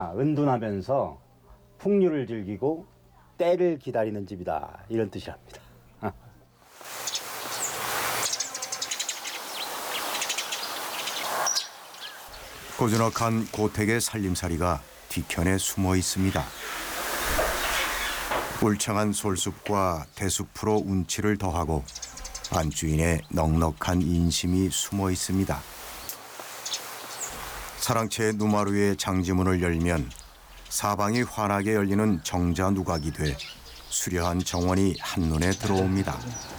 은둔하면서 풍류를 즐기고 때를 기다리는 집이다, 이런 뜻이랍니다. 고즈넉한 고택의 살림살이가 뒤편에 숨어 있습니다. 울창한 솔숲과 대숲으로 운치를 더하고 안주인의 넉넉한 인심이 숨어 있습니다. 사랑채 누마루의 장지문을 열면 사방이 환하게 열리는 정자 누각이 돼 수려한 정원이 한눈에 들어옵니다.